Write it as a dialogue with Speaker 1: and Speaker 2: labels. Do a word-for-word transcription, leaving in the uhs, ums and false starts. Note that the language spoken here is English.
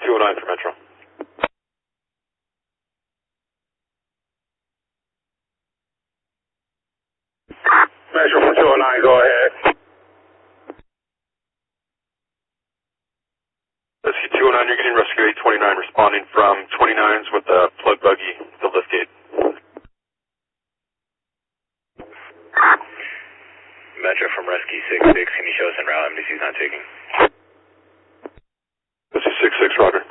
Speaker 1: two oh nine for Metro.
Speaker 2: Metro from two oh nine, go ahead.
Speaker 1: Rescue two oh nine, you're getting rescue eight twenty-nine responding from twenty-nines with the plug buggy, the lift gate.
Speaker 3: Metro from rescue six six, can you show us en route? M D C's not taking.
Speaker 1: Rescue six six, Roger.